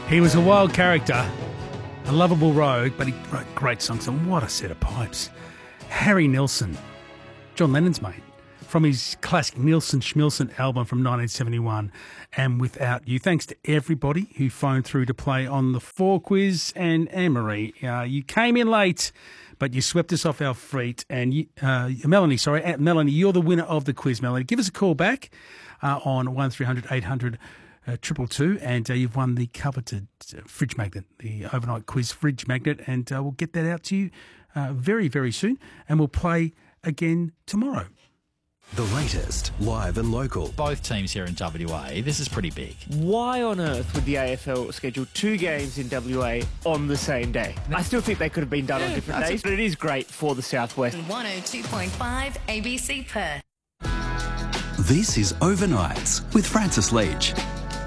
He was a wild character, a lovable rogue, but he wrote great songs, and what a set of pipes. Harry Nilsson, John Lennon's mate, from his classic Nilsson Schmilsson album from 1971, and Without You. Thanks to everybody who phoned through to play on the 4 quiz, and Anne-Marie, you came in late, but you swept us off our feet, and Melanie, you're the winner of the quiz, Melanie. Give us a call back on 1300 800 222, and you've won the coveted fridge magnet, the overnight quiz fridge magnet, and we'll get that out to you very, very soon, and we'll play again tomorrow. The latest, live and local. Both teams here in WA, this is pretty big. Why on earth would the AFL schedule 2 games in WA on the same day? I still think they could have been done on different days, but it is great for the Southwest. 102.5 ABC Perth. This is Overnights with Francis Leach.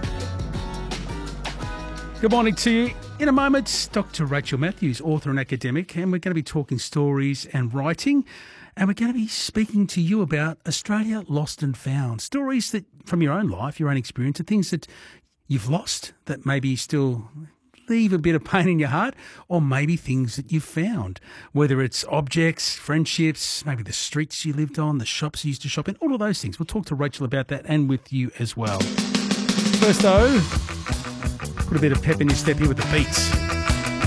Good morning to you. In a moment, Dr. Rachel Matthews, author and academic, and we're going to be talking stories and writing, and we're going to be speaking to you about Australia Lost and Found. Stories that, from your own life, your own experience, and things that you've lost that maybe still leave a bit of pain in your heart, or maybe things that you've found, whether it's objects, friendships, maybe the streets you lived on, the shops you used to shop in, all of those things. We'll talk to Rachel about that and with you as well. First, though, put a bit of pep in your step here with the beats.